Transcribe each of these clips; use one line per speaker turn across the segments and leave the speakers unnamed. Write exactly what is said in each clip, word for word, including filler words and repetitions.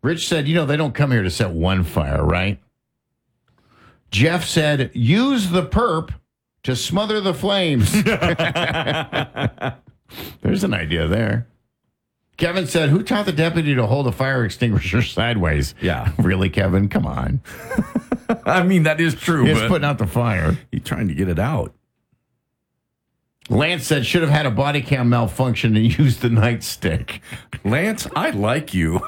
Rich said, you know, they don't come here to set one fire, right? Jeff said, use the perp to smother the flames. There's an idea there. Kevin said, who taught the deputy to hold a fire extinguisher sideways?
Yeah.
Really, Kevin? Come on.
I mean, that is true.
He's
but
putting out the fire.
He's trying to get it out.
Lance said, should have had a body cam malfunction and used the nightstick.
Lance, I like you.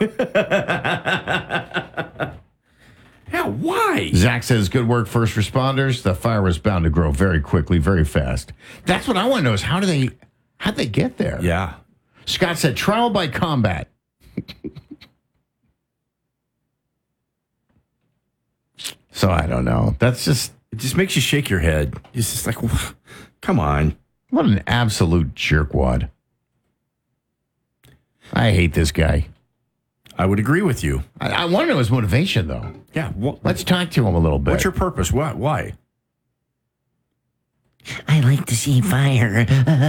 Yeah, why?
Zach says, good work, first responders. The fire was bound to grow very quickly, very fast. That's what I want to know is how do they, how'd they get there?
Yeah.
Scott said, trial by combat. So I don't know. That's just...
It just makes you shake your head. It's just like, come on.
What an absolute jerkwad. I hate this guy.
I would agree with you.
I, I want to know his motivation, though.
Yeah. Well,
let's talk to him a little bit.
What's your purpose? What? Why?
I like to see fire.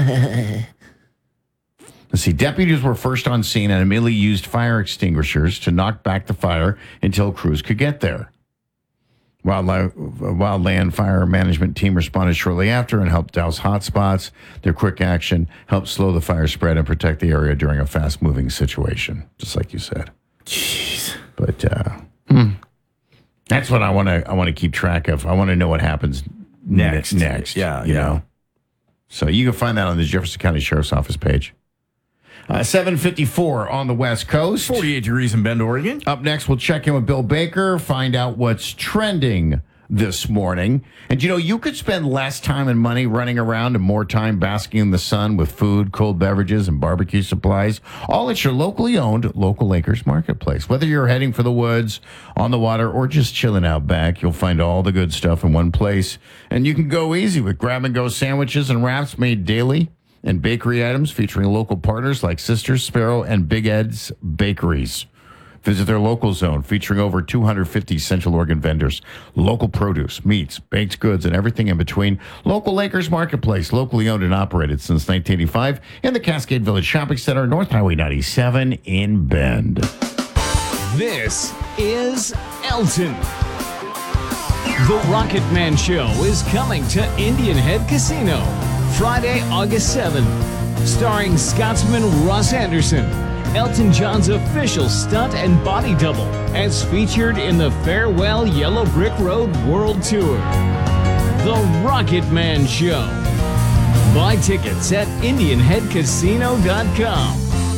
Let's see. Deputies were first on scene and immediately used fire extinguishers to knock back the fire until crews could get there. Wildlife, Wildland Fire Management Team responded shortly after and helped douse hot spots. Their quick action helped slow the fire spread and protect the area during a fast-moving situation, just like you said.
Jeez.
But uh, hmm. that's what I want to. I want to keep track of. I want to know what happens
next.
Ne- next.
Yeah.
You
yeah.
know. So you can find that on the Jefferson County Sheriff's Office page. Uh, seven fifty-four on the West Coast.
forty-eight degrees in Bend, Oregon.
Up next, we'll check in with Bill Baker, find out what's trending this morning. And, you know, you could spend less time and money running around and more time basking in the sun with food, cold beverages, and barbecue supplies, all at your locally owned Local Acres Marketplace. Whether you're heading for the woods, on the water, or just chilling out back, you'll find all the good stuff in one place. And you can go easy with grab-and-go sandwiches and wraps made daily, and bakery items featuring local partners like Sisters, Sparrow, and Big Ed's Bakeries. Visit their local zone featuring over two hundred fifty Central Oregon vendors, local produce, meats, baked goods, and everything in between. Local Acres Marketplace, locally owned and operated since nineteen eighty-five in the Cascade Village Shopping Center, North Highway ninety-seven in Bend.
This is Elton. The Rocket Man Show is coming to Indian Head Casino Friday, August seventh, starring Scotsman Russ Anderson, Elton John's official stunt and body double, as featured in the Farewell Yellow Brick Road World Tour. The Rocket Man Show. Buy tickets at indian head casino dot com.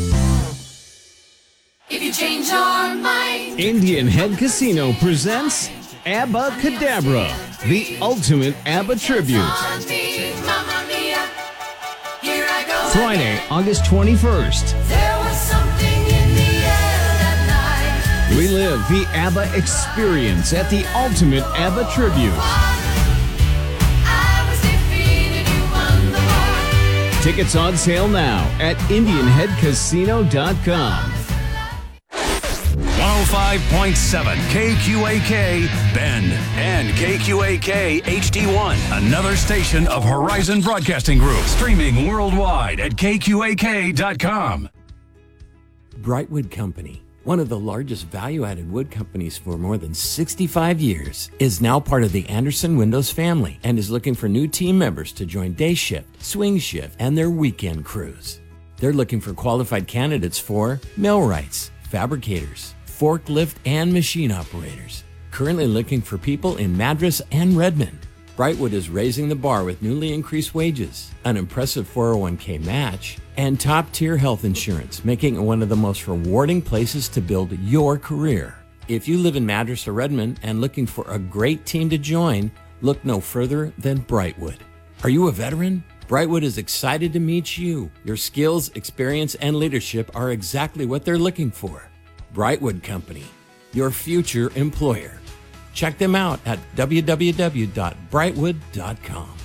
If you change your mind,
Indian Head Casino presents Abba Cadabra, the ultimate ABBA tribute.
on me, Mamma Mia, here I go.
Friday, August twenty-first.
There was something in the air that night.
Relive the ABBA experience at the ultimate ABBA tribute.
I was defeated, you won the war.
Tickets on sale now at indian head casino dot com.
one oh five point seven K Q A K Bend and K Q A K H D one, another station of Horizon Broadcasting Group, streaming worldwide at K Q A K dot com.
Brightwood Company, one of the largest value-added wood companies for more than sixty-five years, is now part of the Anderson Windows family and is looking for new team members to join day shift, swing shift, and their weekend crews. They're looking for qualified candidates for millwrights, fabricators, forklift, and machine operators. Currently looking for people in Madras and Redmond. Brightwood is raising the bar with newly increased wages, an impressive four oh one k match, and top-tier health insurance, making it one of the most rewarding places to build your career. If you live in Madras or Redmond and looking for a great team to join, look no further than Brightwood. Are you a veteran? Brightwood is excited to meet you. Your skills, experience, and leadership are exactly what they're looking for. Brightwood Company, your future employer. Check them out at w w w dot brightwood dot com.